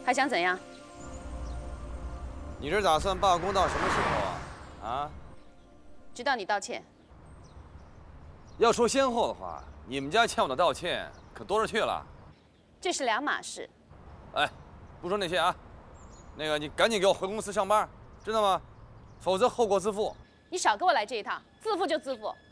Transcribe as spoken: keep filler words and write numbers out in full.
还想怎样？ 你这打算罢工到什么时候啊？啊？ 直到你道歉。 要说先后的话，你们家欠我的道歉可多着去了。 这是两码事。 哎，不说那些啊，那个你赶紧给我回公司上班，知道吗？否则后果自负。 你少给我来这一套，自负就自负。